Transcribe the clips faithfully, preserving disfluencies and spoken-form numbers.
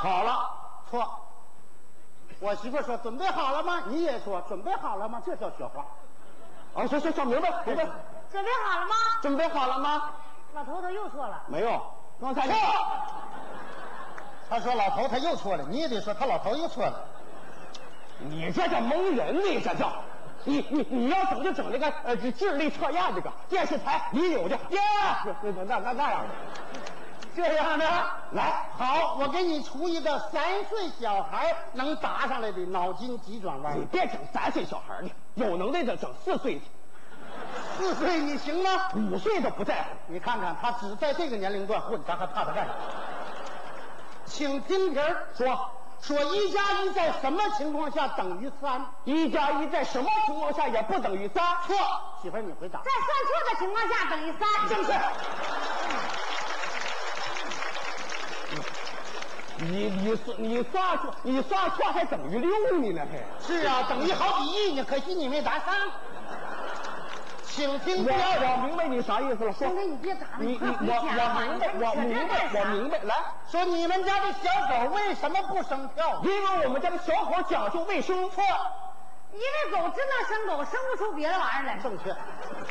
好了。 错。我媳妇说准备好了吗？你也说准备好了吗？这叫学话。 啊，行行行，明白明白。 准备好了吗？ 准备好了吗？ 老头头又错了。 没有，刚才错。他说老头他又错了，你也得说他老头又错了。 你这叫蒙人呢，这叫。你你你要整就整这个呃这智力测验这个电视台你有的耶，那那那样的， 这样的来好，我给你出一个三岁小孩能答上来的脑筋急转弯。 你别整三岁小孩的，有能耐的整四岁的。 四岁你行吗？ 五岁都不在乎。 你看看他只在这个年龄段混，咱还怕他干啥？请听题儿说。说一加一在什么情况下等于三？ 一加一在什么情况下也不等于三？ 错，媳妇儿你回答。 在算错的情况下等于三。 正确。你你算你算错，你算错还等于六呢呢还？ 是啊，等于好几亿呢，可惜你没答上。请听。 我我明白你啥意思了。说。 你别答了， 你你我我明白，我明白，我明白。来说你们家的小狗为什么不生票？ 因为我们家的小狗讲究卫生。错。 因为狗只能生狗，生不出别的玩意儿来。 正确。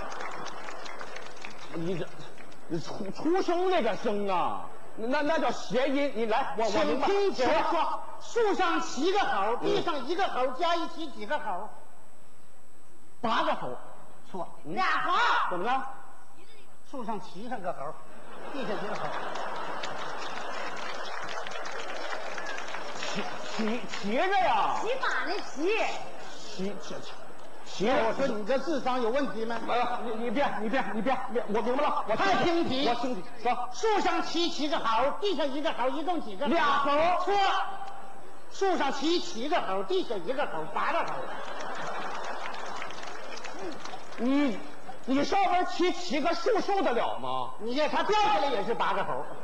你这你出出生那个生啊，那那叫谐音。你来，我我明白。 请听说，树上七个猴，地上一个猴，加一起几个猴？八个猴。错。 俩猴。 怎么了？树上骑上个猴，地下一个猴。 骑骑骑着呀。 骑马那骑。 骑骑骑。骑！ 我说你这智商有问题吗？ 没有，你你别你别你别别，我明白了，我太听题， 我听题。说树上骑七个猴，地上一个猴，一共几个？ 俩猴。 错。树上骑七个猴，地下一个猴，八个猴。 你你上边骑七个树受得了吗？ 你看它掉下来也是八个猴。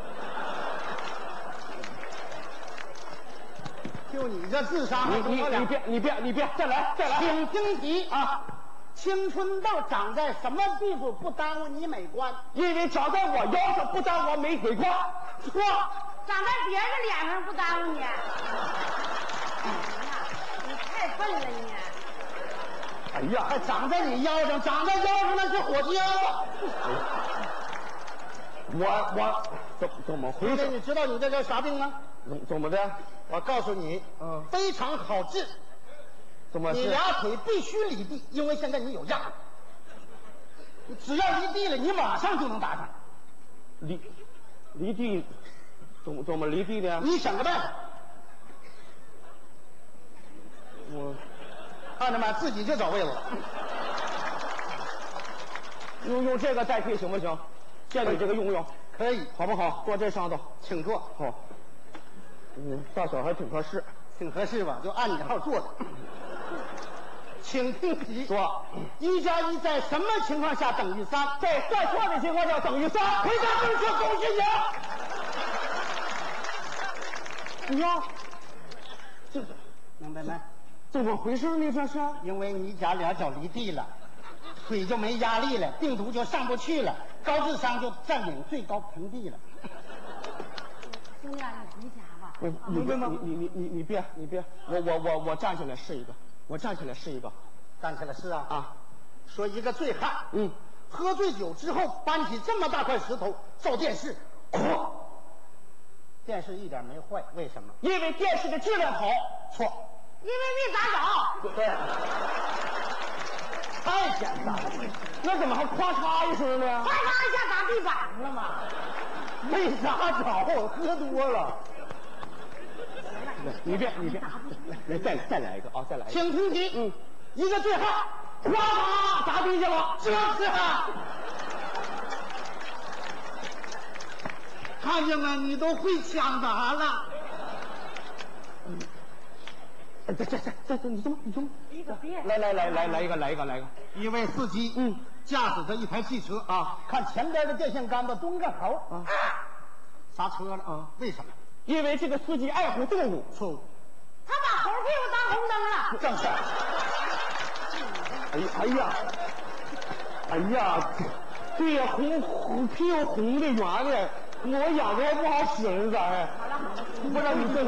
就你这智商， 你你你别你别你别再来再来。 请听题啊！青春痘长在什么地方不耽误你美观？ 因为长在我腰上不耽误我玫瑰花。 错。 长在别人脸上不耽误你。你太笨了你。 哎呀， 还长在你腰上，长在腰上那是火胶啊！ 我我怎怎么回事？ 你知道你这叫啥病吗？ 怎怎么的？ 我告诉你， 嗯， 非常好治。 怎么？ 你俩腿必须离地，因为现在你有压。你只要离地了，你马上就能答上。 离离地，怎么怎么离地呢？ 你想个办法。 我。 看着没，自己就找位子了。 用用这个代替行不行？借你这个用用， 可以， 好不好？坐这上头， 请坐。 好。嗯，大小还挺合适， 挺合适吧？就按你号坐着。请听题。 说， 一加一在什么情况下等于三？ 在算错的情况下等于三。 回答正确，恭喜你！ 你呀，这明白没？ 怎么回事呢？这是因为你家两脚离地了，腿就没压力了，病毒就上不去了，高智商就占领最高平地了。 兄弟，你回家吧。 明白吗？你你你你别你别，我我我我站起来试一个，我站起来试一个， 站起来试啊啊！ 说一个醉汉， 嗯， 喝醉酒之后搬起这么大块石头照电视，哐！电视一点没坏，为什么？ 因为电视的质量好。 错。 因为没砸着。 对，太简单了。 那怎么还咔嚓一声呢？ 咔嚓一下砸地板上了吗？ 没砸着，喝多了。 你别你别，来再再来一个啊，再来一个。 请听题。嗯，一个醉汉，哗啦砸地下了，这是啊。看见没？你都会抢答了。 嗯。这这这这这，你这么你这么， 你可别来来来来来一个来一个来一个。 一位司机，嗯，驾驶着一台汽车啊，看前边的电线杆子蹲个猴啊，刹车了啊？为什么？ 因为这个司机爱护动物。 错误。 他把猴屁股当红灯了。 正确。 哎呀哎呀，哎呀，对呀，红红屁股红的圆的，我眼睛还不好使呢，咋的？ 好了好了， 不让你这。